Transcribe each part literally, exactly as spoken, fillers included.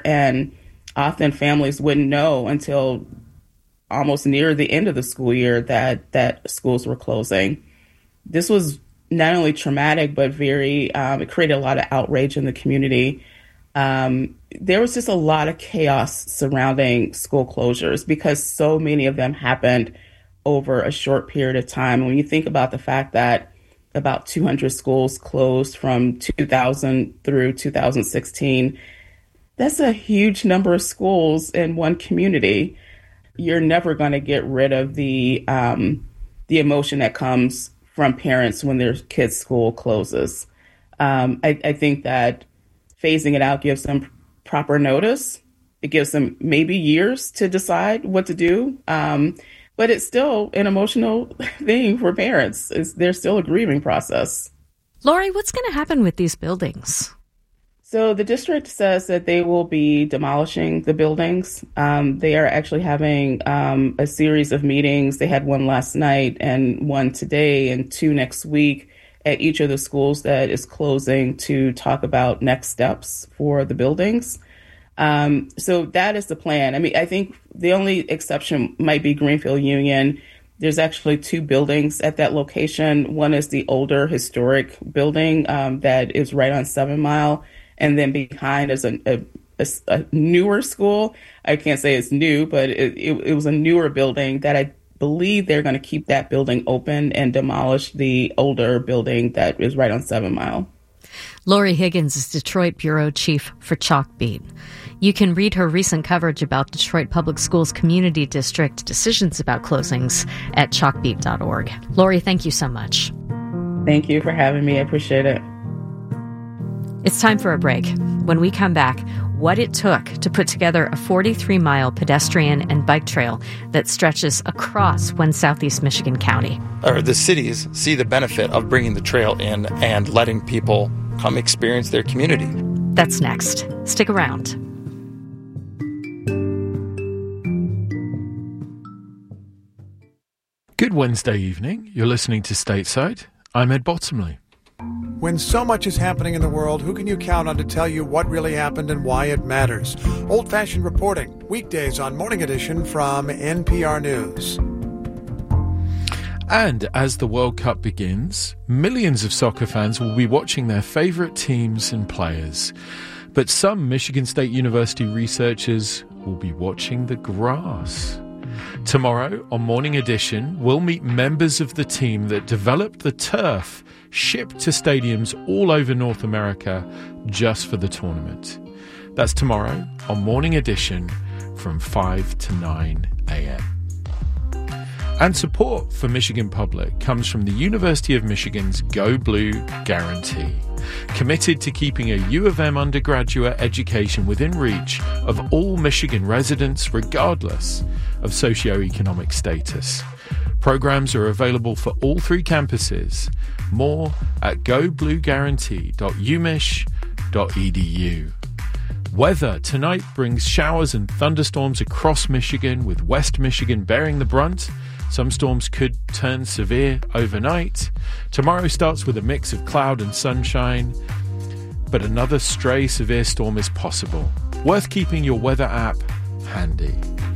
And often families wouldn't know until almost near the end of the school year that, that schools were closing. This was not only traumatic, but very, um, it created a lot of outrage in the community. Um, there was just a lot of chaos surrounding school closures because so many of them happened over a short period of time. And when you think about the fact that about two hundred schools closed from two thousand through two thousand sixteen, that's a huge number of schools in one community. You're never going to get rid of the um, the emotion that comes from parents when their kids' school closes. Um, I, I think that phasing it out gives them proper notice. It gives them maybe years to decide what to do. Um, but it's still an emotional thing for parents. It's, there's still a grieving process. Lori, what's going to happen with these buildings? So the district says that they will be demolishing the buildings. Um, they are actually having um, a series of meetings. They had one last night and one today and two next week at each of the schools that is closing to talk about next steps for the buildings. Um, so that is the plan. I mean, I think the only exception might be Greenfield Union. There's actually two buildings at that location. One is the older historic building um, that is right on Seven Mile. And then behind is a, a, a, a newer school. I can't say it's new, but it, it, it was a newer building that I believe they're going to keep that building open and demolish the older building that is right on Seven Mile. Lori Higgins is Detroit Bureau Chief for Chalkbeat. You can read her recent coverage about Detroit Public Schools Community District decisions about closings at chalkbeat dot org. Lori, thank you so much. Thank you for having me. I appreciate it. It's time for a break. When we come back, what it took to put together a forty-three mile pedestrian and bike trail that stretches across one southeast Michigan county. Or the cities see the benefit of bringing the trail in and letting people come experience their community. That's next. Stick around. Good Wednesday evening. You're listening to Stateside. I'm Ed Bottomley. When so much is happening in the world, who can you count on to tell you what really happened and why it matters? Old-fashioned reporting, weekdays on Morning Edition from N P R News. And as the World Cup begins, millions of soccer fans will be watching their favorite teams and players. But some Michigan State University researchers will be watching the grass. Tomorrow on Morning Edition, we'll meet members of the team that developed the turf shipped to stadiums all over North America just for the tournament. That's tomorrow on Morning Edition from five to nine a.m. And support for Michigan Public comes from the University of Michigan's Go Blue Guarantee, committed to keeping a U of M undergraduate education within reach of all Michigan residents regardless of socioeconomic status. Programs are available for all three campuses. More at go blue guarantee dot u mich dot e d u. Weather tonight brings showers and thunderstorms across Michigan, with West Michigan bearing the brunt. Some storms could turn severe overnight. Tomorrow starts with a mix of cloud and sunshine, but another stray severe storm is possible. Worth keeping your weather app handy.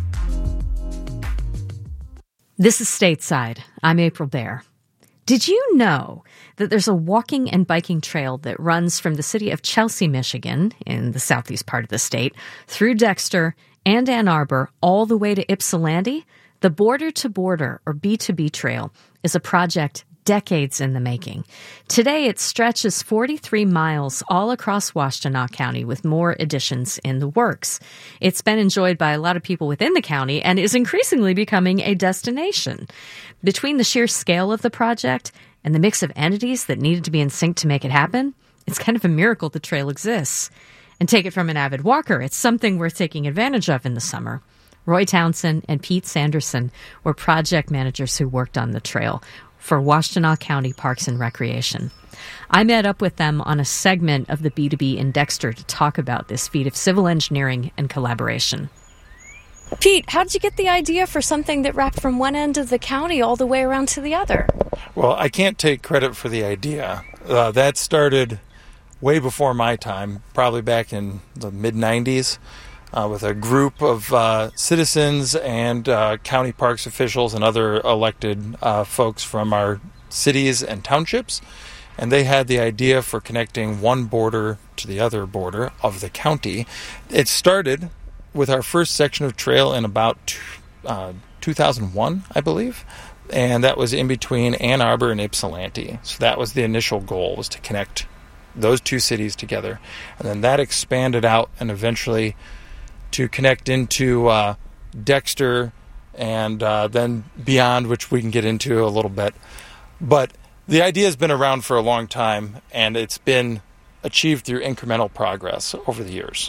This is Stateside. I'm April Baer. Did you know that there's a walking and biking trail that runs from the city of Chelsea, Michigan, in the southeast part of the state, through Dexter and Ann Arbor, all the way to Ypsilanti? The Border to Border, or B to B Trail, is a project decades in the making. Today, it stretches forty-three miles all across Washtenaw County, with more additions in the works. It's been enjoyed by a lot of people within the county and is increasingly becoming a destination. Between the sheer scale of the project and the mix of entities that needed to be in sync to make it happen, it's kind of a miracle the trail exists. And take it from an avid walker, it's something worth taking advantage of in the summer. Roy Townsend and Pete Sanderson were project managers who worked on the trail for Washtenaw County Parks and Recreation. I met up with them on a segment of the B two B in Dexter to talk about this feat of civil engineering and collaboration. Pete, how did you get the idea for something that wrapped from one end of the county all the way around to the other? Well, I can't take credit for the idea. Uh, that started way before my time, probably back in the mid nineties, uh, with a group of uh, citizens and uh, county parks officials and other elected uh, folks from our cities and townships. And they had the idea for connecting one border to the other border of the county. It started with our first section of trail in about uh, two thousand one, I believe. And that was in between Ann Arbor and Ypsilanti. So that was the initial goal, was to connect those two cities together. And then that expanded out and eventually to connect into uh, Dexter and uh, then beyond, which we can get into a little bit. But the idea has been around for a long time, and it's been achieved through incremental progress over the years.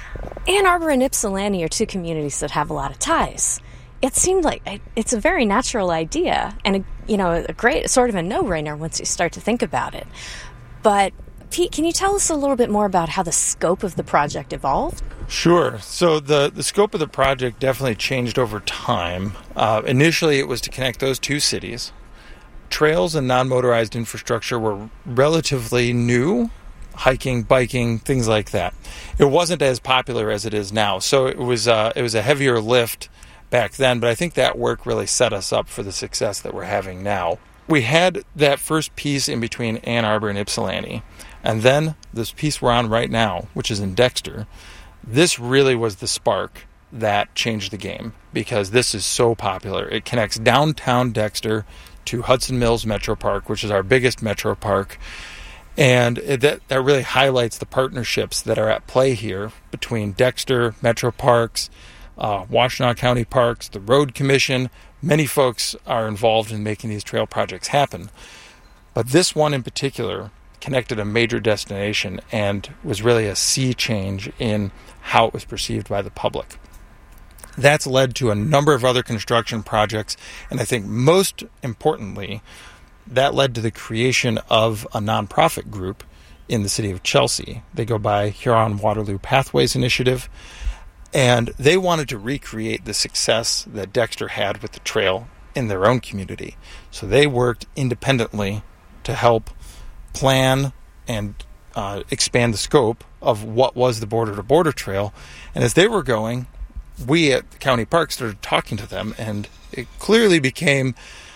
Ann Arbor and Ypsilanti are two communities that have a lot of ties. It seemed like it's a very natural idea and, a, you know, a great sort of a no-brainer once you start to think about it. But, Pete, can you tell us a little bit more about how the scope of the project evolved? Sure. So the, the scope of the project definitely changed over time. Uh, initially, it was to connect those two cities. Trails and non-motorized infrastructure were relatively new, hiking, biking, things like that. It wasn't as popular as it is now, so it was uh, it was a heavier lift back then, but I think that work really set us up for the success that we're having now. We had that first piece in between Ann Arbor and Ypsilanti, and then this piece we're on right now, which is in Dexter. This really was the spark that changed the game, because this is so popular. It connects downtown Dexter to Hudson Mills Metro Park, which is our biggest metro park, and it, that, that really highlights the partnerships that are at play here between Dexter, Metro Parks, Uh, Washtenaw County Parks, the Road Commission. Many folks are involved in making these trail projects happen. But this one in particular connected a major destination and was really a sea change in how it was perceived by the public. That's led to a number of other construction projects, and I think most importantly, that led to the creation of a nonprofit group in the city of Chelsea. They go by Huron-Waterloo Pathways Initiative. And they wanted to recreate the success that Dexter had with the trail in their own community. So they worked independently to help plan and uh, expand the scope of what was the border-to-border trail. And as they were going, we at the county park started talking to them, and it clearly became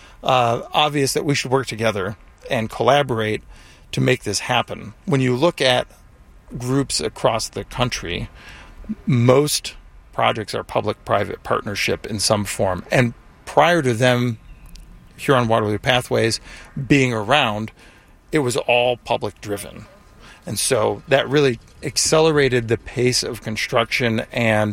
uh, obvious that we should work together and collaborate to make this happen. When you look at groups across the country, most projects are public-private partnership in some form. And prior to them, Huron-Waterloo Pathways being around, it was all public-driven. And so that really accelerated the pace of construction and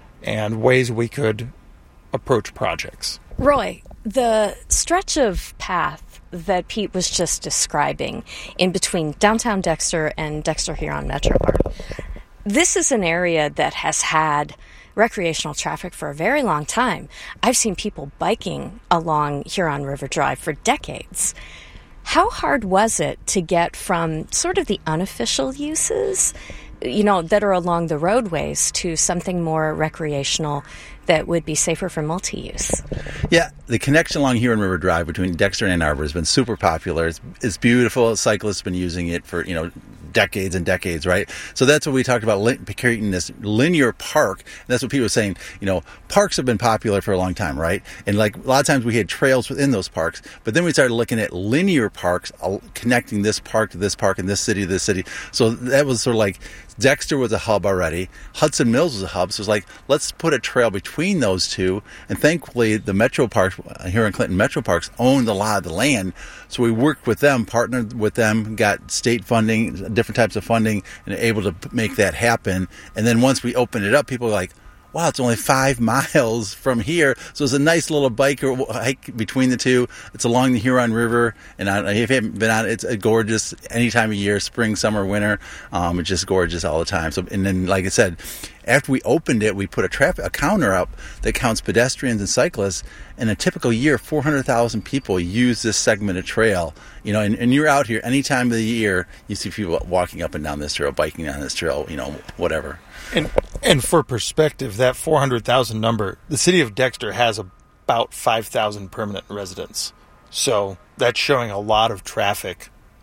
and ways we could approach projects. Roy, the stretch of path that Pete was just describing in between downtown Dexter and Dexter Huron Metro Park, this is an area that has had recreational traffic for a very long time. I've seen people biking along Huron River Drive for decades. How hard was it to get from sort of the unofficial uses, you know, that are along the roadways to something more recreational that would be safer for multi-use? Yeah, the connection along Huron River Drive between Dexter and Ann Arbor has been super popular. It's, it's beautiful. Cyclists have been using it for, you know, decades and decades, right? So that's what we talked about, creating this linear park. And that's what people were saying. You know, parks have been popular for a long time, right? And like a lot of times we had trails within those parks, but then we started looking at linear parks, connecting this park to this park and this city to this city. So that was sort of like Dexter was a hub already. Hudson Mills was a hub. So it's like, let's put a trail between those two. And thankfully, the Metro Parks, here in Clinton Metro Parks, owned a lot of the land. So we worked with them, partnered with them, got state funding, different types of funding, and able to make that happen. And then once we opened it up, people were like, wow, it's only five miles from here. So it's a nice little bike or hike between the two. It's along the Huron River. And I, if you haven't been on it, it's a gorgeous any time of year, spring, summer, winter. Um, it's just gorgeous all the time. So, and then, like I said, after we opened it, we put a traffic a counter up that counts pedestrians and cyclists. In a typical year, four hundred thousand people use this segment of trail. You know, and, and you're out here any time of the year, you see people walking up and down this trail, biking down this trail, you know, whatever. And and for perspective, that four hundred thousand number, the city of Dexter has about five thousand permanent residents. So that's showing a lot of traffic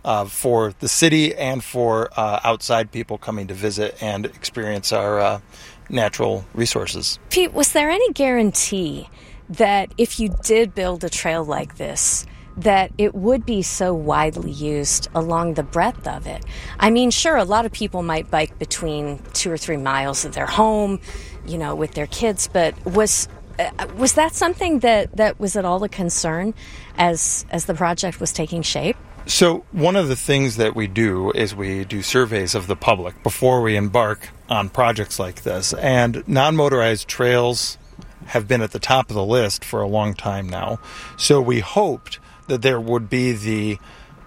uh, for the city and for uh, outside people coming to visit and experience our uh, natural resources. Pete, was there any guarantee that if you did build a trail like this, that it would be so widely used along the breadth of it? I mean, sure, a lot of people might bike between two or three miles of their home, you know, with their kids, but was uh, was that something that, that was at all a concern as as the project was taking shape? So one of the things that we do is we do surveys of the public before we embark on projects like this, and non-motorized trails have been at the top of the list for a long time now. So we hoped that there would be the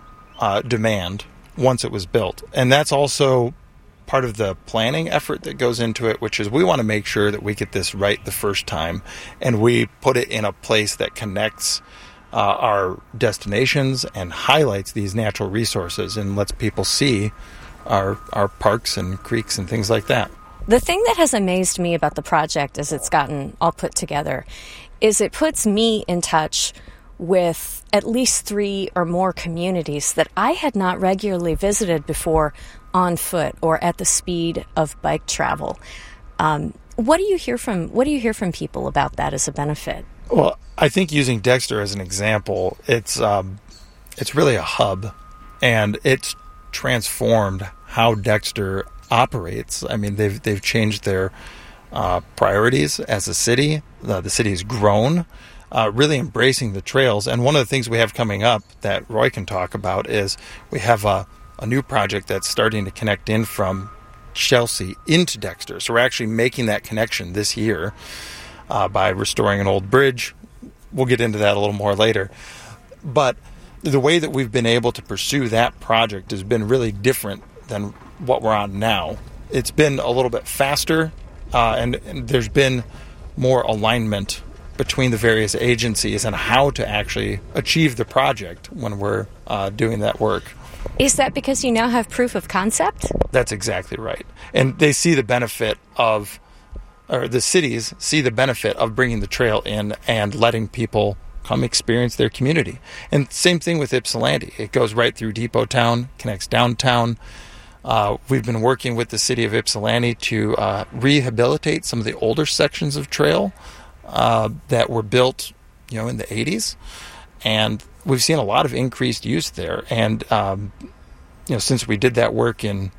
uh, demand once it was built. And that's also part of the planning effort that goes into it, which is we want to make sure that we get this right the first time, and we put it in a place that connects uh, our destinations and highlights these natural resources and lets people see our our parks and creeks and things like that. The thing that has amazed me about the project as it's gotten all put together is it puts me in touch with at least three or more communities that I had not regularly visited before on foot or at the speed of bike travel. Um, what do you hear from What do you hear from people about that as a benefit? Well, I think using Dexter as an example, it's um, it's really a hub, and it's transformed how Dexter operates. I mean, they've they've changed their uh, priorities as a city. The, the city has grown. Uh, really embracing the trails. And one of the things we have coming up that Roy can talk about is we have a, a new project that's starting to connect in from Chelsea into Dexter. So we're actually making that connection this year uh, by restoring an old bridge. We'll get into that a little more later. But the way that we've been able to pursue that project has been really different than what we're on now. It's been a little bit faster, uh, and, and there's been more alignment between the various agencies and how to actually achieve the project when we're uh, doing that work. Is that because you now have proof of concept? That's exactly right. And they see the benefit of, or the cities see the benefit of bringing the trail in and letting people come experience their community. And same thing with Ypsilanti. It goes right through Depot Town, connects downtown. Uh, we've been working with the city of Ypsilanti to uh, rehabilitate some of the older sections of trail Uh, that were built, you know, in the eighties, and we've seen a lot of increased use there. And um, you know, since we did that work in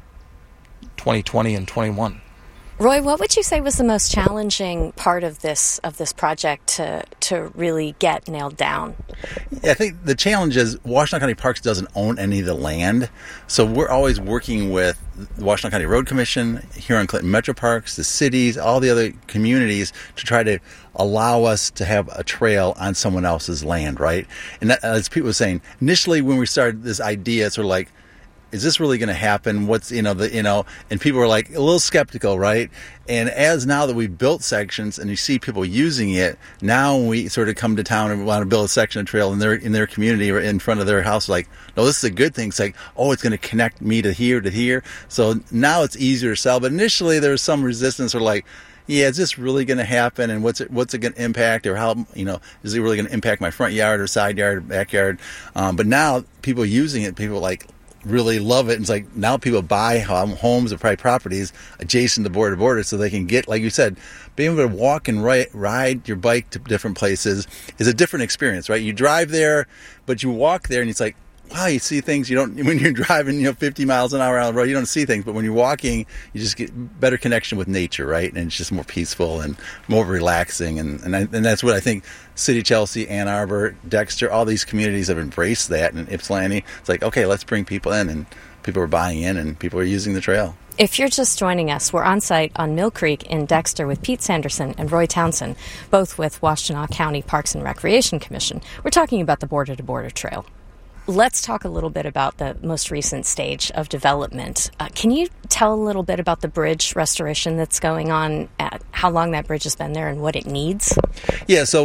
twenty twenty and twenty-one. Roy, what would you say was the most challenging part of this of this project to to really get nailed down? I think the challenge is Washtenaw County Parks doesn't own any of the land, so we're always working with the Washtenaw County Road Commission, Huron Clinton Metro Parks, the cities, all the other communities to try to allow us to have a trail on someone else's land, right? And that, as Pete was saying, initially when we started this idea, it's sort of like, is this really going to happen? What's, you know, the, you know, and people were like a little skeptical, right? And as now that we've built sections and you see people using it, now we sort of come to town and we want to build a section of trail in their, in their community or in front of their house. Like, no, this is a good thing. It's like, oh, it's going to connect me to here to here. So now it's easier to sell. But initially there was some resistance or like, yeah, is this really going to happen? And what's it, what's it going to impact, or how, you know, is it really going to impact my front yard or side yard or backyard? Um, but now people using it, people like, really love it. And it's like now people buy homes or private properties adjacent to border to border so they can get, like you said, being able to walk and ride, ride your bike to different places is a different experience, right? You drive there, but you walk there and it's like, wow, you see things you don't, when you're driving, you know, fifty miles an hour on the road, you don't see things, but when you're walking, you just get better connection with nature, right? And it's just more peaceful and more relaxing. And, and, I, and that's what I think City Chelsea, Ann Arbor, Dexter, all these communities have embraced that. And Ypsilanti, it's like, okay, let's bring people in, and people are buying in and people are using the trail. If you're just joining us, we're on site on Mill Creek in Dexter with Pete Sanderson and Roy Townsend, both with Washtenaw County Parks and Recreation Commission. We're talking about the Border to Border Trail. Let's talk a little bit about the most recent stage of development. Uh, can you tell a little bit about the bridge restoration that's going on, at how long that bridge has been there and what it needs? Yeah, so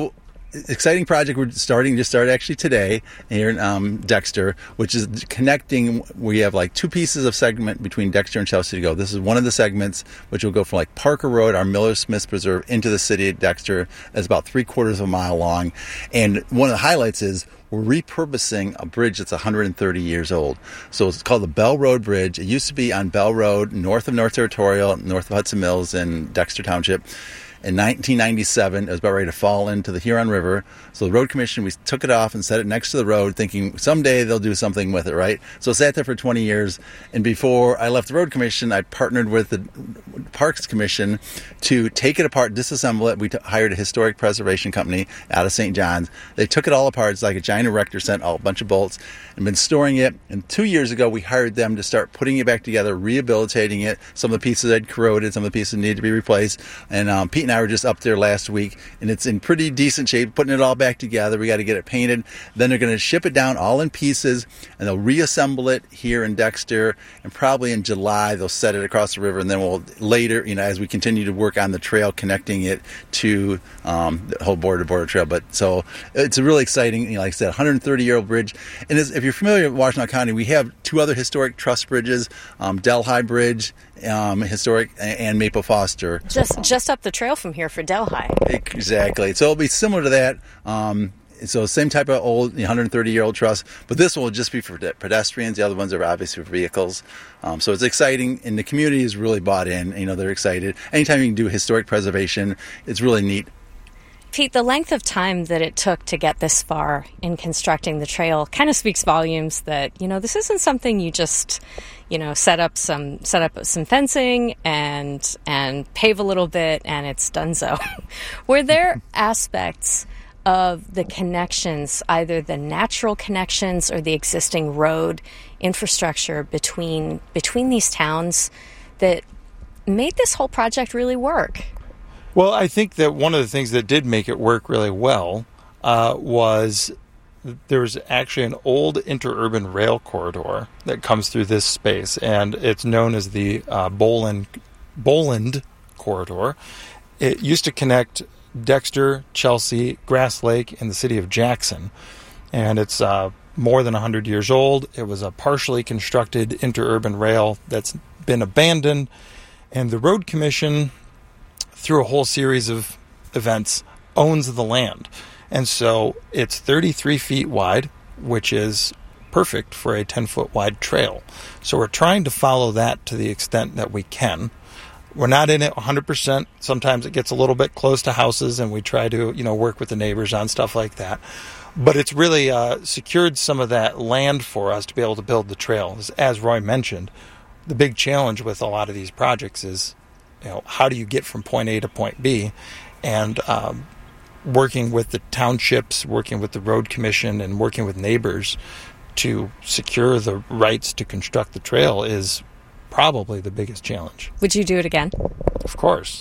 exciting project we're starting to start actually today here in um, Dexter, which is connecting. We have like two pieces of segment between Dexter and Chelsea to go. This is one of the segments which will go from like Parker Road, our Miller Smiths Preserve, into the city of Dexter. It's about three quarters of a mile long. And one of the highlights is we're repurposing a bridge that's one hundred thirty years old. So it's called the Bell Road Bridge. It used to be on Bell Road, north of North Territorial, north of Hudson Mills in Dexter Township. In nineteen ninety-seven, it was about ready to fall into the Huron River. So the Road Commission, we took it off and set it next to the road, thinking someday they'll do something with it, right? So it sat there for twenty years. And before I left the Road Commission, I partnered with the Parks Commission to take it apart, disassemble it. We t- hired a historic preservation company out of Saint John's. They took it all apart. It's like a giant erector set, all a bunch of bolts, and been storing it. And two years ago, we hired them to start putting it back together, rehabilitating it. Some of the pieces had corroded, some of the pieces needed to be replaced. And um, Pete and I were just up there last week, and it's in pretty decent shape, putting it all back together. We got to get it painted. Then they're going to ship it down all in pieces, and they'll reassemble it here in Dexter, and probably in July they'll set it across the river, and then we'll later, you know, as we continue to work on the trail, connecting it to um, the whole border-to-border trail. But so it's a really exciting, you know, like I said, one hundred thirty year old bridge. And as, if you're familiar with Washtenaw County, we have two other historic truss bridges, um, Delhi Bridge, um, historic, and Maple Foster. Just just up the trail from here for Delhi. Exactly. So it'll be similar to that. Um, so same type of old one hundred thirty year old truss, but this one will just be for pedestrians. The other ones are obviously for vehicles. Um, so it's exciting, and the community is really bought in. You know, they're excited. Anytime you can do historic preservation, it's really neat. Pete, the length of time that it took to get this far in constructing the trail kind of speaks volumes that, you know, this isn't something you just, you know, set up some set up some fencing and and pave a little bit and it's donezo. Were there aspects of the connections, either the natural connections or the existing road infrastructure between between these towns that made this whole project really work? Well, I think that one of the things that did make it work really well uh, was there was actually an old interurban rail corridor that comes through this space, and it's known as the uh, Boland, Boland Corridor. It used to connect Dexter, Chelsea, Grass Lake, and the city of Jackson, and it's uh, more than one hundred years old. It was a partially constructed interurban rail that's been abandoned, and the Road Commission, through a whole series of events, owns the land. And so it's thirty-three feet wide, which is perfect for a ten-foot wide trail. So we're trying to follow that to the extent that we can. We're not in it one hundred percent. Sometimes it gets a little bit close to houses, and we try to, you know, work with the neighbors on stuff like that. But it's really uh, secured some of that land for us to be able to build the trail. As, as Roy mentioned, the big challenge with a lot of these projects is, you know, how do you get from point A to point B? And um, working with the townships, working with the Road Commission, and working with neighbors to secure the rights to construct the trail is probably the biggest challenge. Would you do it again? Of course.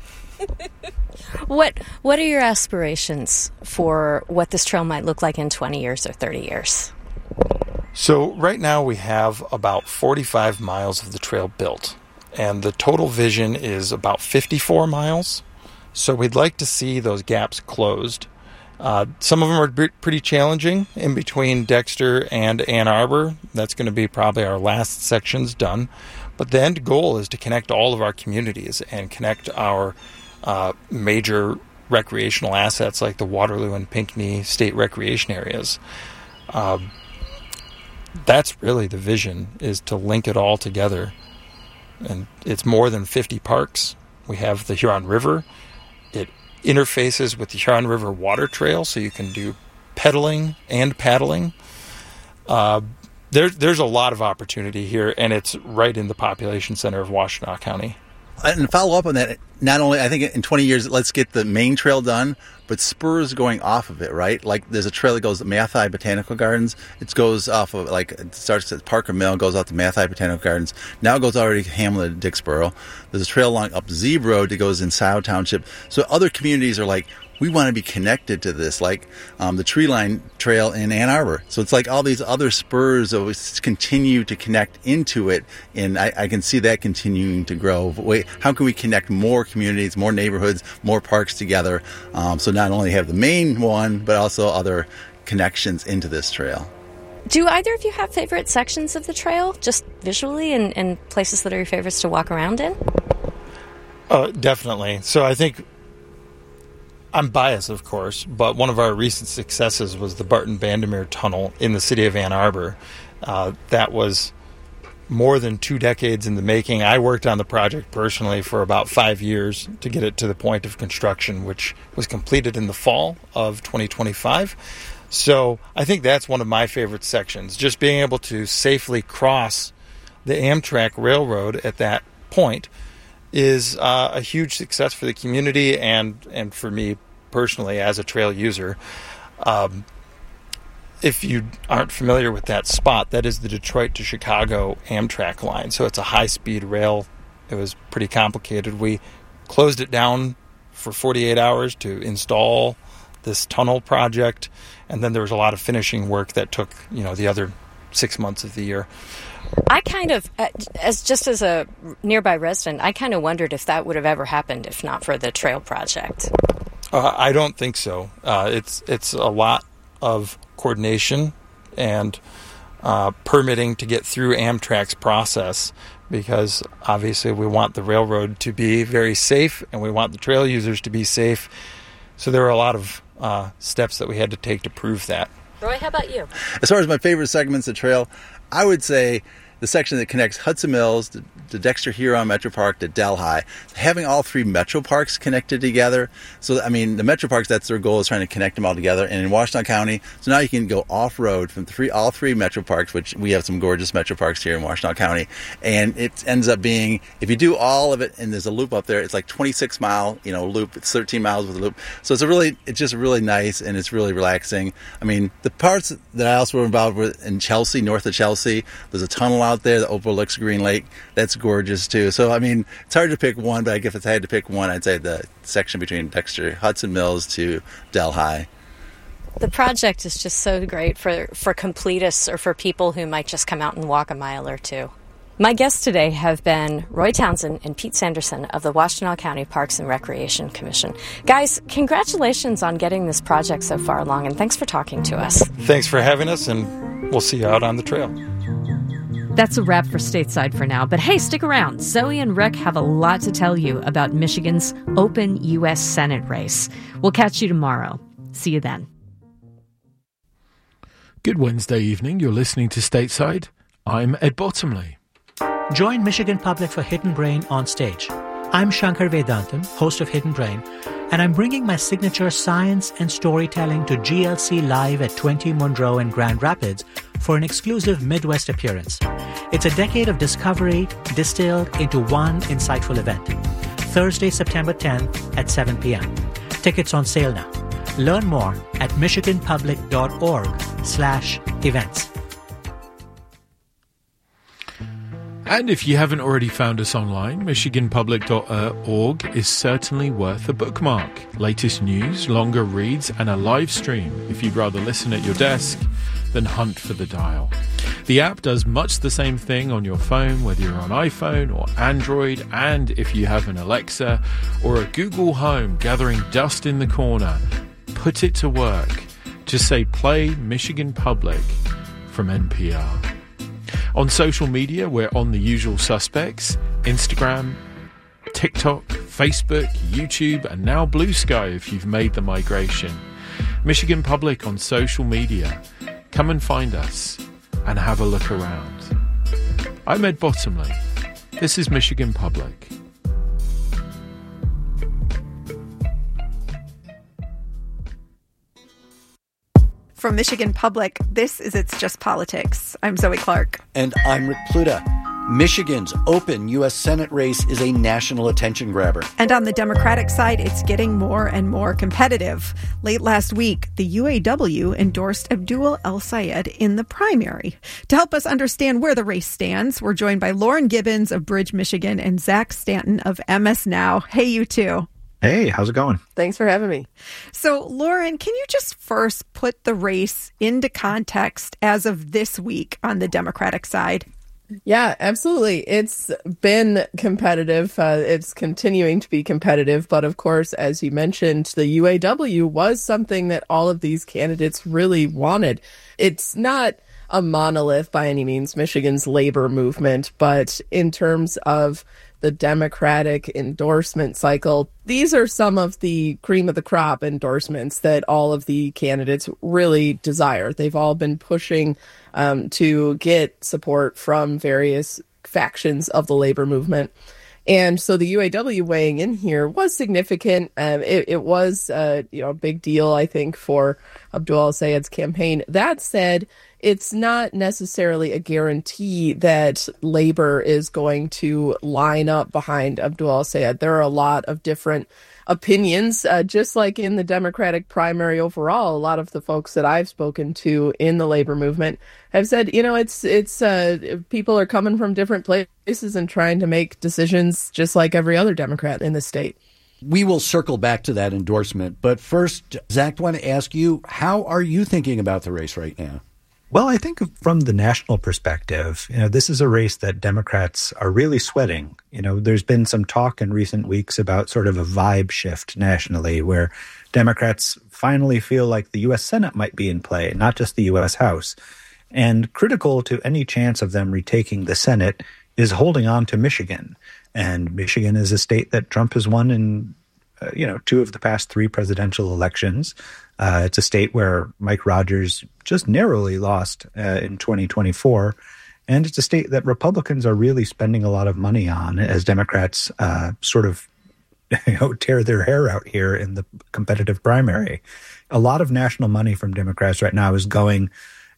What What are your aspirations for what this trail might look like in twenty years or thirty years? So right now we have about forty-five miles of the trail built, and the total vision is about fifty-four miles. So we'd like to see those gaps closed. Uh, some of them are b- pretty challenging in between Dexter and Ann Arbor. That's going to be probably our last sections done. But the end goal is to connect all of our communities and connect our uh, major recreational assets like the Waterloo and Pinckney state recreation areas. Um, that's really the vision, is to link it all together. And it's more than fifty parks. We have the Huron River. It interfaces with the Huron River Water Trail, so you can do pedaling and paddling. Uh, there, there's a lot of opportunity here, and it's right in the population center of Washtenaw County. And follow up on that, not only, I think in twenty years, let's get the main trail done, but spurs going off of it, right? Like there's a trail that goes to Mathai Botanical Gardens. It goes off of, like, it starts at Parker Mill, goes out to Mathai Botanical Gardens. Now it goes already to Hamlin and Dixboro. There's a trail along up Zebra Road that goes in Scioto Township. So other communities are like, we want to be connected to this, like um, the Tree Line Trail in Ann Arbor. So it's like all these other spurs always continue to connect into it, and I, I can see that continuing to grow. Wait, how can we connect more communities, more neighborhoods, more parks together? Um, so not only have the main one, but also other connections into this trail. Do either of you have favorite sections of the trail, just visually, and, and places that are your favorites to walk around in? Uh, definitely. So I think I'm biased, of course, but one of our recent successes was the Barton Vandermeer Tunnel in the city of Ann Arbor. Uh, that was more than two decades in the making. I worked on the project personally for about five years to get it to the point of construction, which was completed in the fall of twenty twenty-five. So I think that's one of my favorite sections, just being able to safely cross the Amtrak Railroad at that point is uh, a huge success for the community and, and for me personally as a trail user. Um, if you aren't familiar with that spot, that is the Detroit to Chicago Amtrak line. So it's a high-speed rail. It was pretty complicated. We closed it down for forty-eight hours to install this tunnel project, and then there was a lot of finishing work that took, you know, the other six months of the year. I kind of, as just as a nearby resident, I kind of wondered if that would have ever happened if not for the trail project. Uh, I don't think so. Uh, it's it's a lot of coordination and uh, permitting to get through Amtrak's process, because obviously we want the railroad to be very safe and we want the trail users to be safe. So there were a lot of uh, steps that we had to take to prove that. Roy, how about you? As far as my favorite segments of trail, I would say the section that connects Hudson Mills to, to Dexter Huron Metro Park to Delhi, having all three metro parks connected together. So, I mean, the metro parks, that's their goal, is trying to connect them all together. And in Washtenaw County, so now you can go off-road from three, all three metro parks, which we have some gorgeous metro parks here in Washtenaw County. And it ends up being, if you do all of it, and there's a loop up there, it's like twenty-six mile, you know, loop. It's thirteen miles with a loop. So it's a really, it's just really nice, and it's really relaxing. I mean, the parts that I also were involved with in Chelsea, north of Chelsea, there's a tunnel out there that overlooks Green Lake. That's gorgeous too. So, I mean, it's hard to pick one, but I guess if I had to pick one, I'd say the section between Dexter, Hudson Mills to Delhi. The project is just so great for, for completists or for people who might just come out and walk a mile or two. My guests today have been Roy Townsend and Pete Sanderson of the Washtenaw County Parks and Recreation Commission. Guys, congratulations on getting this project so far along, and thanks for talking to us. Thanks for having us, and we'll see you out on the trail. That's a wrap for Stateside for now, but hey, stick around. Zoe and Rick have a lot to tell you about Michigan's open U S Senate race. We'll catch you tomorrow. See you then. Good Wednesday evening. You're listening to Stateside. I'm Ed Bottomley. Join Michigan Public for Hidden Brain on stage. I'm Shankar Vedantam, host of Hidden Brain, and I'm bringing my signature science and storytelling to G L C Live at twenty Monroe in Grand Rapids for an exclusive Midwest appearance. It's a decade of discovery distilled into one insightful event. Thursday, September tenth at seven p.m. Tickets on sale now. Learn more at michiganpublic.org slash events. And if you haven't already found us online, michigan public dot org is certainly worth a bookmark. Latest news, longer reads, and a live stream if you'd rather listen at your desk than hunt for the dial. The app does much the same thing on your phone, whether you're on iPhone or Android, and if you have an Alexa or a Google Home gathering dust in the corner, put it to work. Just say, play Michigan Public from N P R. On social media, we're on the usual suspects: Instagram, TikTok, Facebook, YouTube, and now Blue Sky if you've made the migration. Michigan Public on social media. Come and find us and have a look around. I'm Ed Bottomley. This is Michigan Public. From Michigan Public, this is It's Just Politics. I'm Zoe Clark. And I'm Rick Pluta. Michigan's open U S Senate race is a national attention grabber. And on the Democratic side, it's getting more and more competitive. Late last week, the U A W endorsed Abdul El-Sayed in the primary. To help us understand where the race stands, we're joined by Lauren Gibbons of Bridge, Michigan, and Zach Stanton of M S Now. Hey, you two. Hey, how's it going? Thanks for having me. So, Lauren, can you just first put the race into context as of this week on the Democratic side? Yeah, absolutely. It's been competitive. Uh, it's continuing to be competitive. But of course, as you mentioned, the U A W was something that all of these candidates really wanted. It's not a monolith by any means, Michigan's labor movement, but in terms of the Democratic endorsement cycle, these are some of the cream of the crop endorsements that all of the candidates really desire. They've all been pushing um, to get support from various factions of the labor movement. And so the U A W weighing in here was significant. Um, it, it was uh, you know, a big deal, I think, for Abdul El-Sayed's campaign. That said, it's not necessarily a guarantee that labor is going to line up behind Abdul El-Sayed. There are a lot of different opinions, uh, just like in the Democratic primary overall. A lot of the folks that I've spoken to in the labor movement have said, you know, it's it's uh, people are coming from different places and trying to make decisions just like every other Democrat in the state. We will circle back to that endorsement. But first, Zach, I want to ask you, how are you thinking about the race right now? Well, I think from the national perspective, you know, this is a race that Democrats are really sweating. You know, there's been some talk in recent weeks about sort of a vibe shift nationally where Democrats finally feel like the U S Senate might be in play, not just the U S House. And critical to any chance of them retaking the Senate is holding on to Michigan. And Michigan is a state that Trump has won in, uh, you know, two of the past three presidential elections. Uh, it's a state where Mike Rogers just narrowly lost uh, in twenty twenty-four. And it's a state that Republicans are really spending a lot of money on as Democrats uh, sort of you know, tear their hair out here in the competitive primary. A lot of national money from Democrats right now is going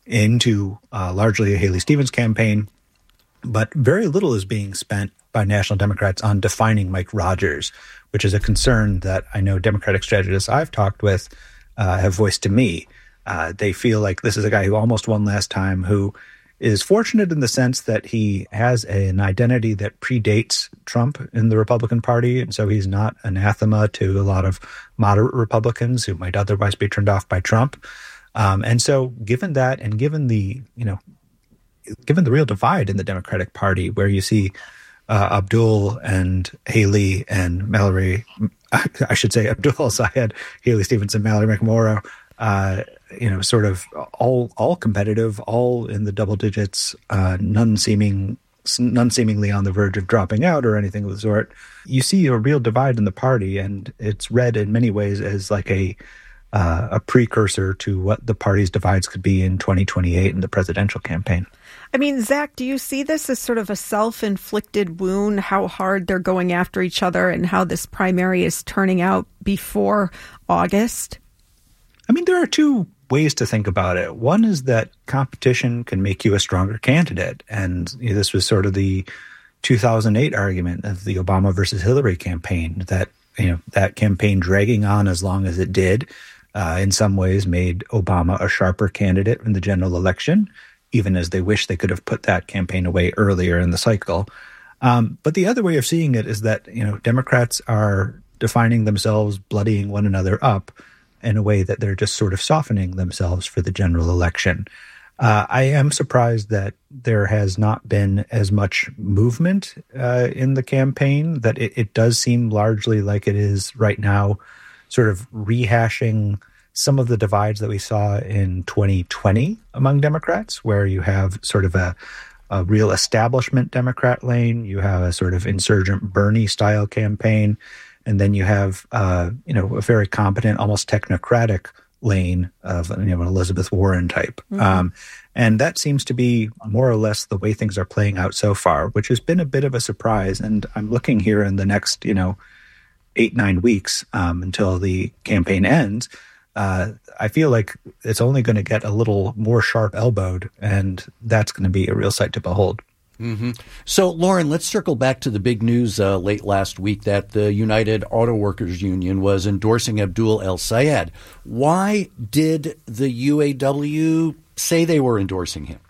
into uh, largely a Haley Stevens campaign, but very little is being spent by national Democrats on defining Mike Rogers, which is a concern that I know Democratic strategists I've talked with Uh, have voiced to me. Uh, they feel like this is a guy who almost won last time, who is fortunate in the sense that he has a, an identity that predates Trump in the Republican Party, and so he's not anathema to a lot of moderate Republicans who might otherwise be turned off by Trump. Um, and so given that, and given the, you know, given the real divide in the Democratic Party, where you see uh, Abdul and Haley and Mallory, I should say Abdul El-Sayed, Haley Stevenson, Mallory McMorrow, uh, you know, sort of all all competitive, all in the double digits, uh, none seeming none seemingly on the verge of dropping out or anything of the sort. You see a real divide in the party, and it's read in many ways as like a uh, a precursor to what the party's divides could be in twenty twenty-eight in the presidential campaign. I mean, Zach, do you see this as sort of a self-inflicted wound, how hard they're going after each other and how this primary is turning out before August? I mean, there are two ways to think about it. One is that competition can make you a stronger candidate. And you know, this was sort of the two thousand eight argument of the Obama versus Hillary campaign, that, you know, that campaign dragging on as long as it did, uh, in some ways made Obama a sharper candidate in the general election, even as they wish they could have put that campaign away earlier in the cycle. Um, but the other way of seeing it is that, you know, Democrats are defining themselves, bloodying one another up in a way that they're just sort of softening themselves for the general election. Uh, I am surprised that there has not been as much movement uh, in the campaign, that it, it does seem largely like it is right now sort of rehashing some of the divides that we saw in twenty twenty among Democrats, where you have sort of a, a real establishment Democrat lane, you have a sort of insurgent Bernie-style campaign, and then you have, uh, you know, a very competent, almost technocratic lane of, you know, an Elizabeth Warren type. Mm-hmm. Um, and that seems to be more or less the way things are playing out so far, which has been a bit of a surprise. And I'm looking here in the next, you know, eight, nine weeks um, until the campaign ends. Uh, I feel like it's only going to get a little more sharp-elbowed, and that's going to be a real sight to behold. Mm-hmm. So, Lauren, let's circle back to the big news uh, late last week that the United Auto Workers Union was endorsing Abdul El-Sayed. Why did the U A W say they were endorsing him?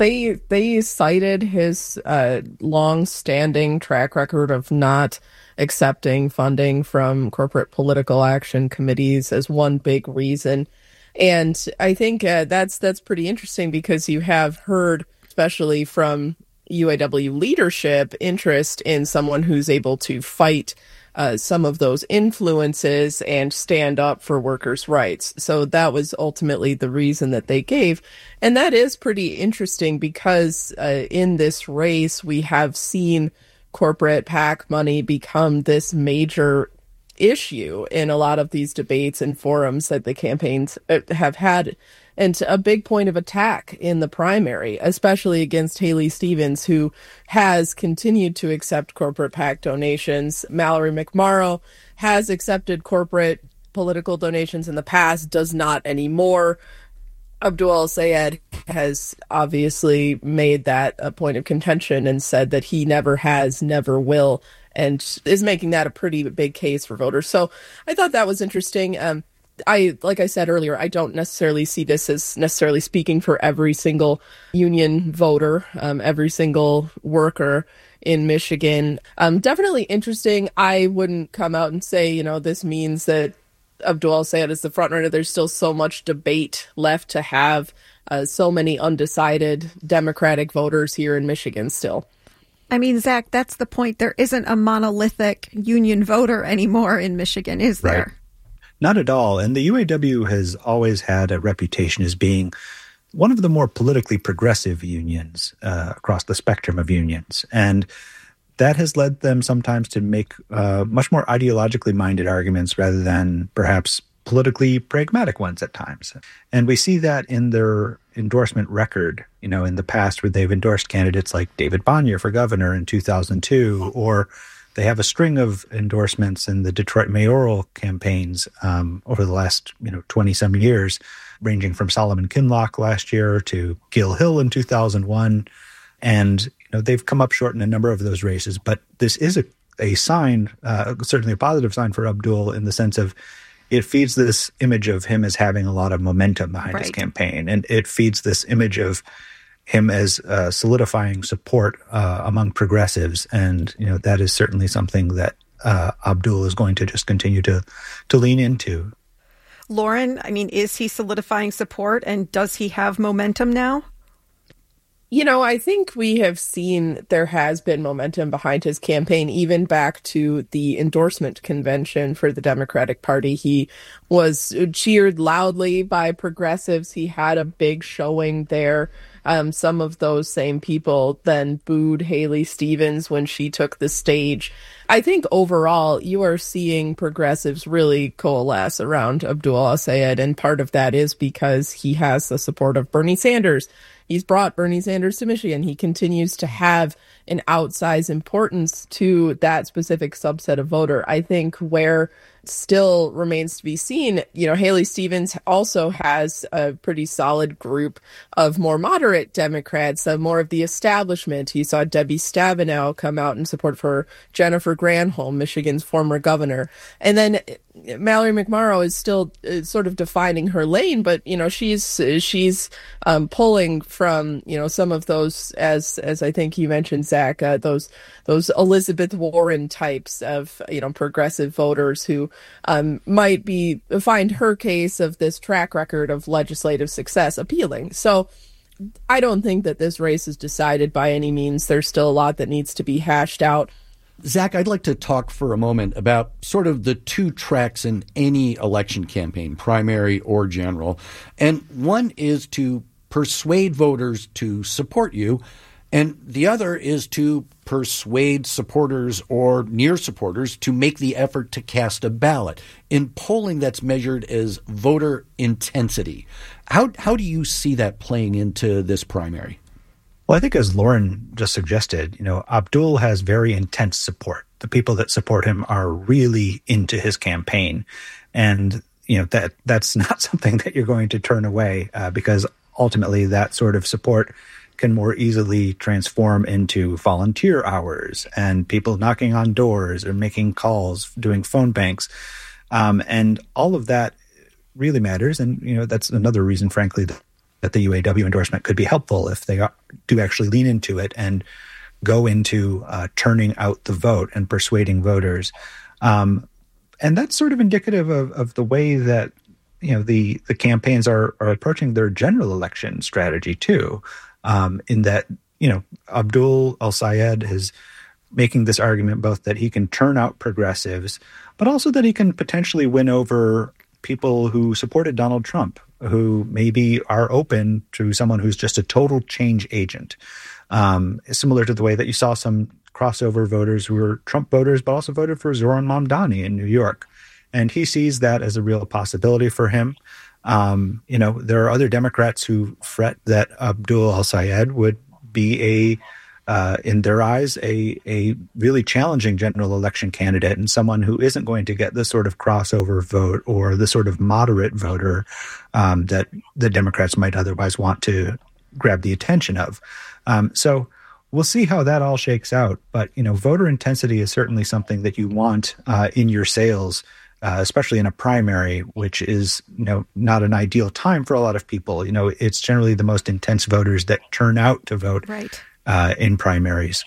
They they cited his uh, long-standing track record of not accepting funding from corporate political action committees as one big reason. And I think uh, that's that's pretty interesting because you have heard, especially from U A W leadership, interest in someone who's able to fight uh, some of those influences and stand up for workers' rights. So that was ultimately the reason that they gave. And that is pretty interesting because uh, in this race, we have seen corporate PAC money become this major issue in a lot of these debates and forums that the campaigns have had, and a big point of attack in the primary, especially against Haley Stevens, who has continued to accept corporate PAC donations. Mallory McMorrow has accepted corporate political donations in the past, does not anymore. Abdul El-Sayed has obviously made that a point of contention and said that he never has, never will, and is making that a pretty big case for voters. So I thought that was interesting. Um, I, like I said earlier, I don't necessarily see this as necessarily speaking for every single union voter, um, every single worker in Michigan. Um, definitely interesting. I wouldn't come out and say, you know, this means that Abdul El-Sayed is the frontrunner. There's still so much debate left to have, uh, so many undecided Democratic voters here in Michigan still. I mean, Zach, that's the point. There isn't a monolithic union voter anymore in Michigan, is there? Right. Not at all. And the U A W has always had a reputation as being one of the more politically progressive unions uh, across the spectrum of unions. And that has led them sometimes to make uh, much more ideologically minded arguments rather than perhaps politically pragmatic ones at times. And we see that in their endorsement record, you know, in the past where they've endorsed candidates like David Bonnier for governor in two thousand two, or they have a string of endorsements in the Detroit mayoral campaigns um, over the last, you know, twenty-some years, ranging from Solomon Kinloch last year to Gil Hill in two thousand one. And, you know, they've come up short in a number of those races. But this is a, a sign, uh, certainly a positive sign for Abdul in the sense of it feeds this image of him as having a lot of momentum behind right. his campaign. And it feeds this image of him as uh, solidifying support uh, among progressives. And, you know, that is certainly something that uh, Abdul is going to just continue to, to lean into. Lauren, I mean, is he solidifying support and does he have momentum now? You know, I think we have seen there has been momentum behind his campaign, even back to the endorsement convention for the Democratic Party. He was cheered loudly by progressives. He had a big showing there. Um, some of those same people then booed Haley Stevens when she took the stage. I think overall, you are seeing progressives really coalesce around Abdul El-Sayed, and part of that is because he has the support of Bernie Sanders. He's brought Bernie Sanders to Michigan. He continues to have an outsized importance to that specific subset of voter. I think where still remains to be seen, you know, Haley Stevens also has a pretty solid group of more moderate Democrats, uh, more of the establishment. He saw Debbie Stabenow come out in support for Jennifer Granholm, Michigan's former governor. And then Mallory McMorrow is still uh, sort of defining her lane, but, you know, she's she's um, pulling from, you know, some of those, as as I think you mentioned, Zach, uh, those those Elizabeth Warren types of, you know, progressive voters who um, might be find her case of this track record of legislative success appealing. So I don't think that this race is decided by any means. There's still a lot that needs to be hashed out. Zach, I'd like to talk for a moment about sort of the two tracks in any election campaign, primary or general. And one is to persuade voters to support you, and the other is to persuade supporters or near supporters to make the effort to cast a ballot. In polling, that's measured as voter intensity. How how do you see that playing into this primary? Well, I think as Lauren just suggested, you know, Abdul has very intense support. The people that support him are really into his campaign. And, you know, that that's not something that you're going to turn away uh, because ultimately that sort of support can more easily transform into volunteer hours and people knocking on doors or making calls, doing phone banks. Um, and all of that really matters. And, you know, that's another reason, frankly, that that the U A W endorsement could be helpful if they are, do actually lean into it and go into uh, turning out the vote and persuading voters. Um, and that's sort of indicative of, of the way that, you know, the, the campaigns are, are approaching their general election strategy too, um, in that, you know, Abdul El-Sayed is making this argument both that he can turn out progressives, but also that he can potentially win over people who supported Donald Trump, who maybe are open to someone who's just a total change agent. Um, similar to the way that you saw some crossover voters who were Trump voters, but also voted for Zohran Mamdani in New York. And he sees that as a real possibility for him. Um, you know, there are other Democrats who fret that Abdul El-Sayed would be a, uh, in their eyes, a, a really challenging general election candidate and someone who isn't going to get the sort of crossover vote or the sort of moderate voter um, that the Democrats might otherwise want to grab the attention of. Um, so we'll see how that all shakes out. But, you know, voter intensity is certainly something that you want uh, in your sales, uh, especially in a primary, which is, you know, not an ideal time for a lot of people. You know, it's generally the most intense voters that turn out to vote right. uh, in primaries.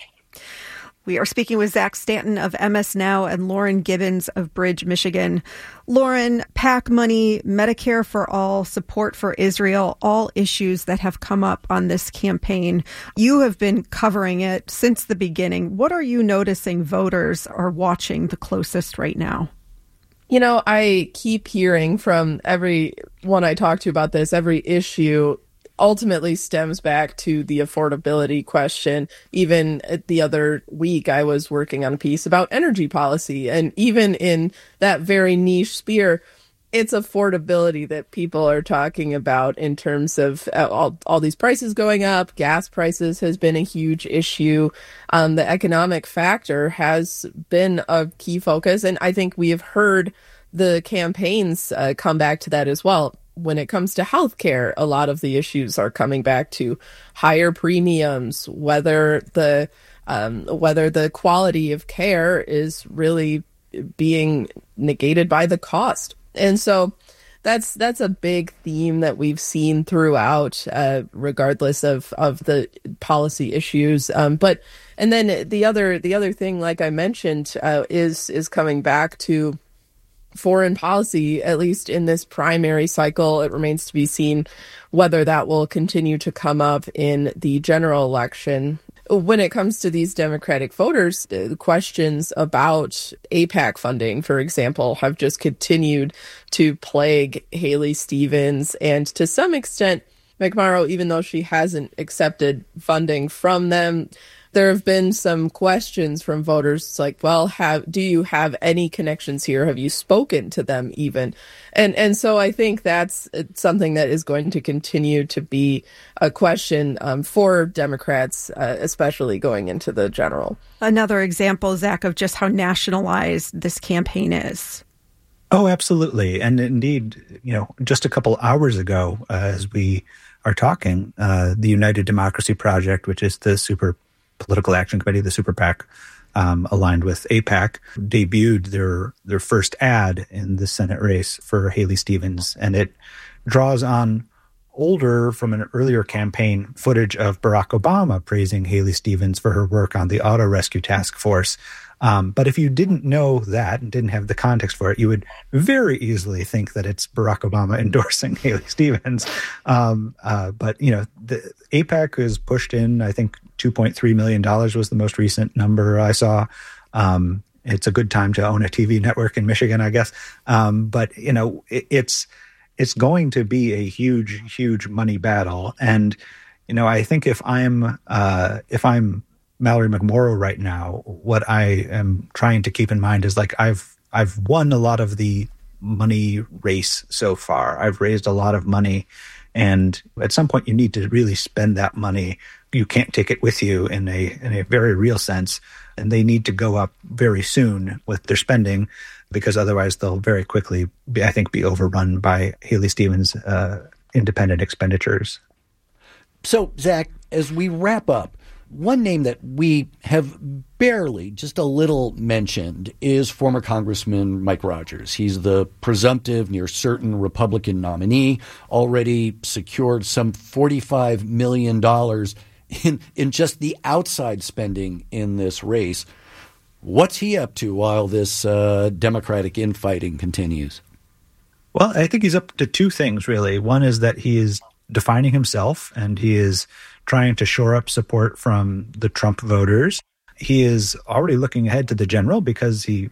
We are speaking with Zach Stanton of M S Now and Lauren Gibbons of Bridge, Michigan. Lauren, PAC money, Medicare for all, support for Israel, all issues that have come up on this campaign. You have been covering it since the beginning. What are you noticing voters are watching the closest right now? You know, I keep hearing from everyone I talk to about this, every issue ultimately stems back to the affordability question. Even the other week, I was working on a piece about energy policy. And even in that very niche sphere, it's affordability that people are talking about in terms of all, all these prices going up. Gas prices has been a huge issue. Um, the economic factor has been a key focus. And I think we have heard the campaigns uh, come back to that as well. When it comes to healthcare, a lot of the issues are coming back to higher premiums, whether the um, whether the quality of care is really being negated by the cost. And so that's that's a big theme that we've seen throughout, uh, regardless of, of the policy issues. Um, but and then the other the other thing, like I mentioned, uh, is is coming back to foreign policy, at least in this primary cycle. It remains to be seen whether that will continue to come up in the general election. When it comes to these Democratic voters, the questions about AIPAC funding, for example, have just continued to plague Haley Stevens. And to some extent, McMorrow, even though she hasn't accepted funding from them, there have been some questions from voters. It's like, well, have do you have any connections here? Have you spoken to them even? And and so I think that's something that is going to continue to be a question um, for Democrats, uh, especially going into the general. Another example, Zach, of just how nationalized this campaign is. Oh, absolutely. And indeed, you know, just a couple hours ago, uh, as we are talking, uh, the United Democracy Project, which is the super Political Action Committee, the Super PAC, um, aligned with AIPAC, debuted their their first ad in the Senate race for Haley Stevens, and it draws on older, from an earlier campaign, footage of Barack Obama praising Haley Stevens for her work on the Auto Rescue Task Force. Um, but if you didn't know that and didn't have the context for it, you would very easily think that it's Barack Obama endorsing Haley Stevens. Um, uh, but, you know, the AIPAC has pushed in, I think, two point three million dollars was the most recent number I saw. Um, it's a good time to own a T V network in Michigan, I guess. Um, but, you know, it, it's it's going to be a huge, huge money battle. And, you know, I think if I'm uh, if I'm Mallory McMorrow right now, what I am trying to keep in mind is, like, I've I've won a lot of the money race so far. I've raised a lot of money, and at some point you need to really spend that money. You can't take it with you in a in a very real sense, and they need to go up very soon with their spending, because otherwise they'll very quickly, be, I think, be overrun by Haley Stevens' uh, independent expenditures. So, Zach, as we wrap up, One name that we have barely, just a little mentioned, is former Congressman Mike Rogers. He's the presumptive, near certain Republican nominee, already secured some forty-five million dollars in, in just the outside spending in this race. What's he up to while this uh, Democratic infighting continues? Well, I think he's up to two things, really. One is that he is defining himself, and he is trying to shore up support from the Trump voters. He is already looking ahead to the general because he,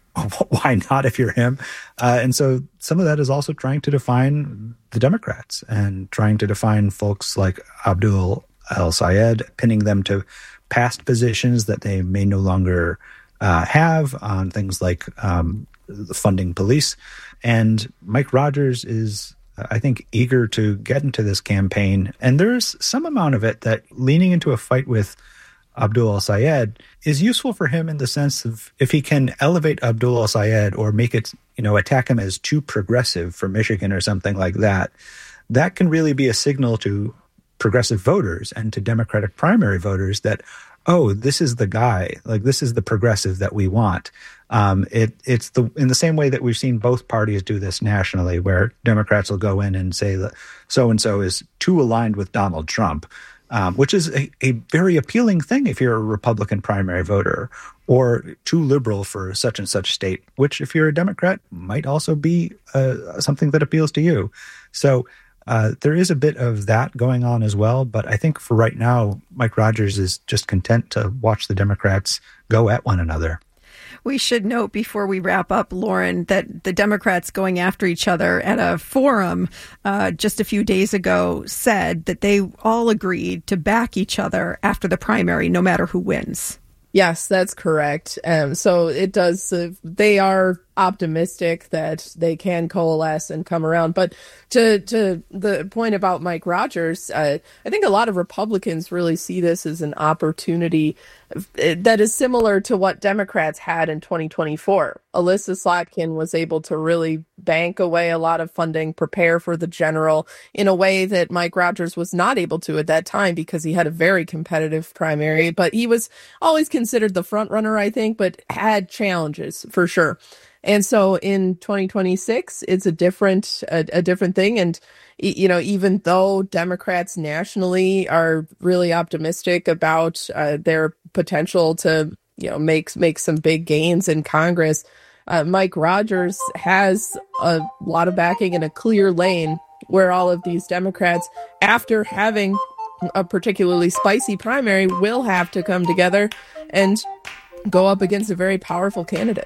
why not if you're him? Uh, and so some of that is also trying to define the Democrats and trying to define folks like Abdul El-Sayed, pinning them to past positions that they may no longer uh, have on things like um, funding police. And Mike Rogers is, I think, eager to get into this campaign. And there's some amount of it that leaning into a fight with Abdul El-Sayed is useful for him in the sense of if he can elevate Abdul El-Sayed or make it, you know, attack him as too progressive for Michigan or something like that, that can really be a signal to progressive voters and to Democratic primary voters that, oh, this is the guy, like this is the progressive that we want. Um, it, it's the in the same way that we've seen both parties do this nationally, where Democrats will go in and say that so-and-so is too aligned with Donald Trump, um, which is a, a very appealing thing if you're a Republican primary voter, or too liberal for such and such state, which if you're a Democrat might also be uh, something that appeals to you. So uh, there is a bit of that going on as well. But I think for right now, Mike Rogers is just content to watch the Democrats go at one another. We should note before we wrap up, Lauren, that the Democrats going after each other at a forum uh, just a few days ago said that they all agreed to back each other after the primary, no matter who wins. Yes, that's correct. Um, so it does, uh, they are optimistic that they can coalesce and come around. But to to the point about Mike Rogers, uh, I think a lot of Republicans really see this as an opportunity that is similar to what Democrats had in twenty twenty-four. Alyssa Slotkin was able to really bank away a lot of funding, prepare for the general in a way that Mike Rogers was not able to at that time because he had a very competitive primary. But he was always considered the front runner, I think, but had challenges for sure. And so in twenty twenty-six, it's a different a, a different thing. And, you know, even though Democrats nationally are really optimistic about uh, their potential to, you know, make, make some big gains in Congress, uh, Mike Rogers has a lot of backing in a clear lane where all of these Democrats, after having a particularly spicy primary, will have to come together and go up against a very powerful candidate.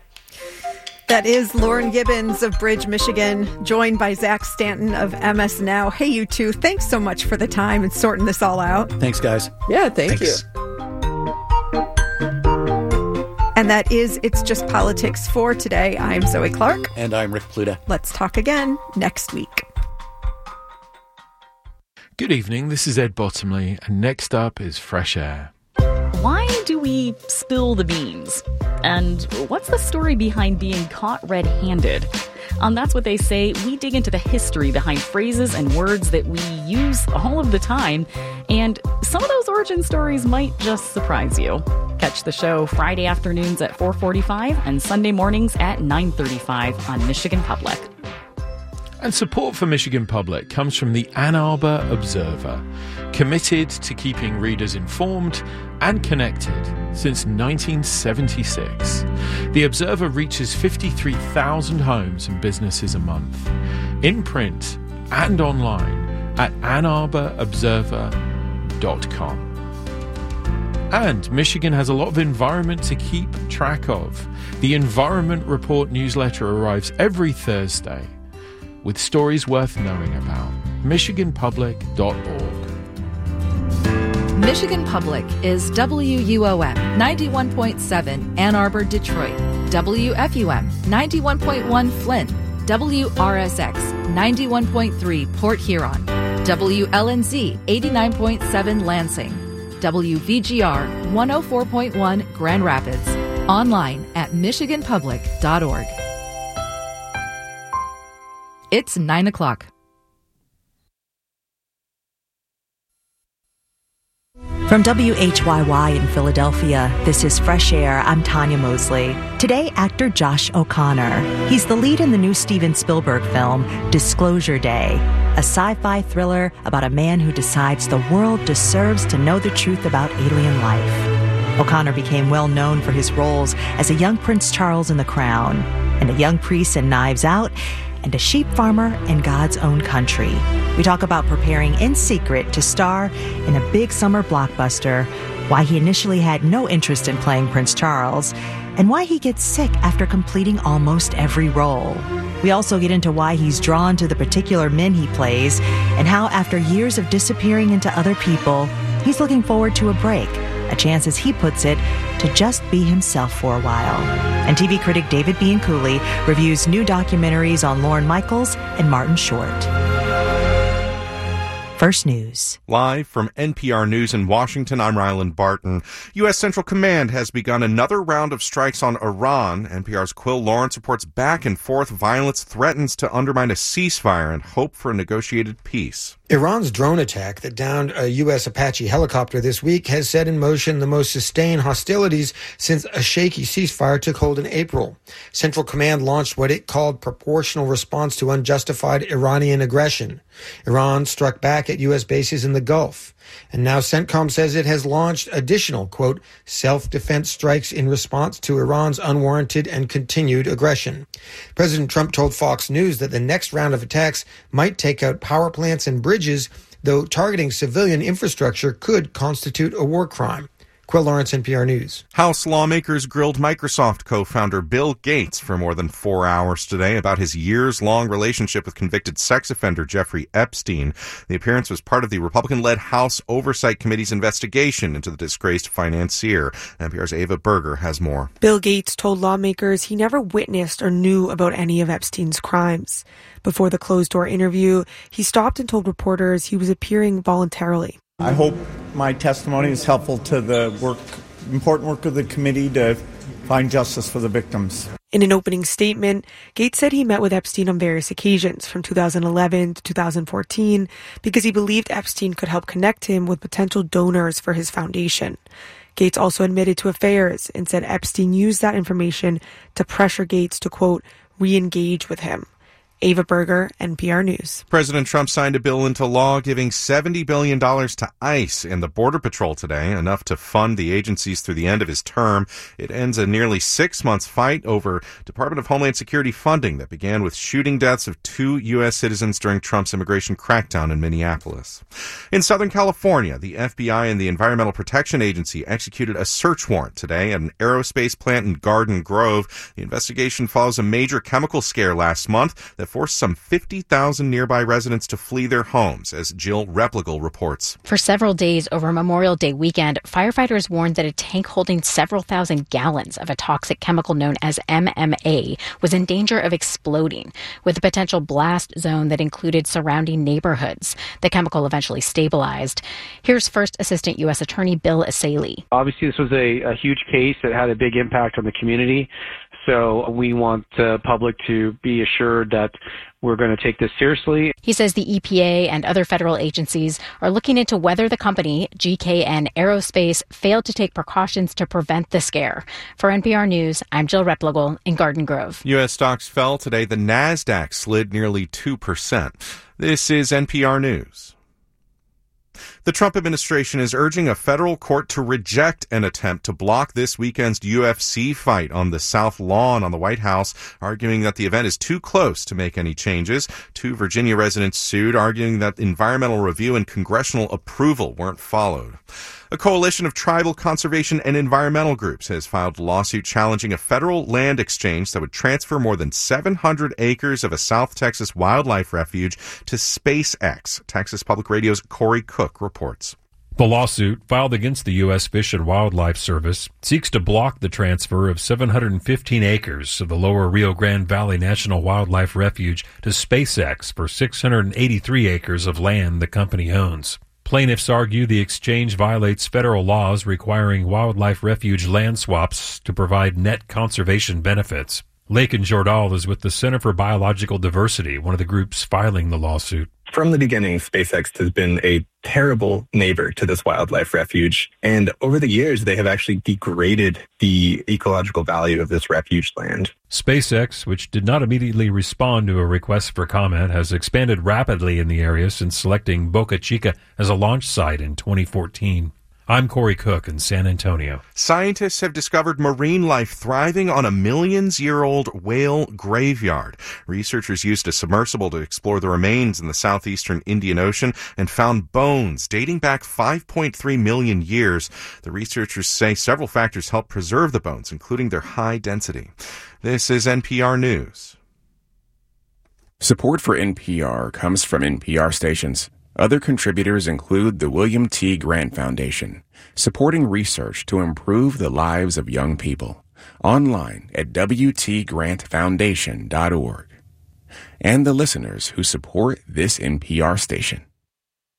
That is Lauren Gibbons of Bridge, Michigan, joined by Zach Stanton of M S Now. Hey, you two, thanks so much for the time and sorting this all out. Thanks, guys. Yeah, thank Thanks. you. And that is It's Just Politics for today. I'm Zoe Clark. And I'm Rick Pluta. Let's talk again next week. Good evening, this is Ed Bottomley, and next up is Fresh Air. Why do we spill the beans? And what's the story behind being caught red-handed? On That's What They Say, we dig into the history behind phrases and words that we use all of the time, and some of those origin stories might just surprise you. Catch the show Friday afternoons at four forty-five and Sunday mornings at nine thirty-five on Michigan Public. And support for Michigan Public comes from the Ann Arbor Observer, committed to keeping readers informed and connected since nineteen seventy-six. The Observer reaches fifty-three thousand homes and businesses a month, in print and online at ann arbor observer dot com. And Michigan has a lot of environment to keep track of. The Environment Report newsletter arrives every Thursday, with stories worth knowing about. michigan public dot org. Michigan Public is W U O M ninety-one point seven Ann Arbor, Detroit, W F U M ninety-one point one Flint, W R S X ninety-one point three Port Huron, W L N Z eighty-nine point seven Lansing, W V G R one oh four point one Grand Rapids. Online at michigan public dot org. It's nine o'clock. From W H Y Y in Philadelphia, this is Fresh Air. I'm Tanya Mosley. Today, actor Josh O'Connor. He's the lead in the new Steven Spielberg film, Disclosure Day, a sci-fi thriller about a man who decides the world deserves to know the truth about alien life. O'Connor became well known for his roles as a young Prince Charles in The Crown, and a young priest in Knives Out, and a sheep farmer in God's Own Country. We talk about preparing in secret to star in a big summer blockbuster, why he initially had no interest in playing Prince Charles, and why he gets sick after completing almost every role. We also get into why he's drawn to the particular men he plays, and how after years of disappearing into other people, he's looking forward to a break, a chance, as he puts it, to just be himself for a while. And T V critic David Bianculli reviews new documentaries on Lorne Michaels and Martin Short. First News. Live from N P R News in Washington, I'm Ryland Barton. U S. Central Command has begun another round of strikes on Iran. N P R's Quill Lawrence reports back and forth violence threatens to undermine a ceasefire and hope for a negotiated peace. Iran's drone attack that downed a U S. Apache helicopter this week has set in motion the most sustained hostilities since a shaky ceasefire took hold in April. Central Command launched what it called proportional response to unjustified Iranian aggression. Iran struck back at U S bases in the Gulf. And now CENTCOM says it has launched additional, quote, self-defense strikes in response to Iran's unwarranted and continued aggression. President Trump told Fox News that the next round of attacks might take out power plants and bridges, though targeting civilian infrastructure could constitute a war crime. Quill Lawrence, N P R News. House lawmakers grilled Microsoft co-founder Bill Gates for more than four hours today about his years-long relationship with convicted sex offender Jeffrey Epstein. The appearance was part of the Republican-led House Oversight Committee's investigation into the disgraced financier. N P R's Ava Berger has more. Bill Gates told lawmakers he never witnessed or knew about any of Epstein's crimes. Before the closed-door interview, he stopped and told reporters he was appearing voluntarily. I hope my testimony is helpful to the work, important work of the committee to find justice for the victims. In an opening statement, Gates said he met with Epstein on various occasions from two thousand eleven to two thousand fourteen because he believed Epstein could help connect him with potential donors for his foundation. Gates also admitted to affairs and said Epstein used that information to pressure Gates to, quote, re-engage with him. Ava Berger, N P R News. President Trump signed a bill into law giving seventy billion dollars to ICE and the Border Patrol today, enough to fund the agencies through the end of his term. It ends a nearly six-month fight over Department of Homeland Security funding that began with shooting deaths of two U S citizens during Trump's immigration crackdown in Minneapolis. In Southern California, the F B I and the Environmental Protection Agency executed a search warrant today at an aerospace plant in Garden Grove. The investigation follows a major chemical scare last month that forced some fifty thousand nearby residents to flee their homes, as Jill Replogle reports. For several days over Memorial Day weekend, firefighters warned that a tank holding several thousand gallons of a toxic chemical known as M M A was in danger of exploding, with a potential blast zone that included surrounding neighborhoods. The chemical eventually stabilized. Here's First Assistant U S Attorney Bill Asaley. Obviously, this was a, a huge case that had a big impact on the community. So we want the public to be assured that we're going to take this seriously. He says the E P A and other federal agencies are looking into whether the company, G K N Aerospace, failed to take precautions to prevent the scare. For N P R News, I'm Jill Replogle in Garden Grove. U S stocks fell today. The NASDAQ slid nearly two percent. This is N P R News. The Trump administration is urging a federal court to reject an attempt to block this weekend's U F C fight on the South Lawn on the White House, arguing that the event is too close to make any changes. Two Virginia residents sued, arguing that environmental review and congressional approval weren't followed. A coalition of tribal conservation and environmental groups has filed a lawsuit challenging a federal land exchange that would transfer more than seven hundred acres of a South Texas wildlife refuge to SpaceX. Texas Public Radio's Corey Cook reports. The lawsuit, filed against the U S Fish and Wildlife Service, seeks to block the transfer of seven hundred fifteen acres of the lower Rio Grande Valley National Wildlife Refuge to SpaceX for six hundred eighty-three acres of land the company owns. Plaintiffs argue the exchange violates federal laws requiring wildlife refuge land swaps to provide net conservation benefits. Lakin Jordal is with the Center for Biological Diversity, one of the groups filing the lawsuit. From the beginning, SpaceX has been a terrible neighbor to this wildlife refuge. And over the years, they have actually degraded the ecological value of this refuge land. SpaceX, which did not immediately respond to a request for comment, has expanded rapidly in the area since selecting Boca Chica as a launch site in twenty fourteen. I'm Corey Cook in San Antonio. Scientists have discovered marine life thriving on a millions-year-old whale graveyard. Researchers used a submersible to explore the remains in the southeastern Indian Ocean and found bones dating back five point three million years. The researchers say several factors help preserve the bones, including their high density. This is N P R News. Support for N P R comes from N P R stations. Other contributors include the William T. Grant Foundation, supporting research to improve the lives of young people. Online at w t grant foundation dot org. And the listeners who support this N P R station.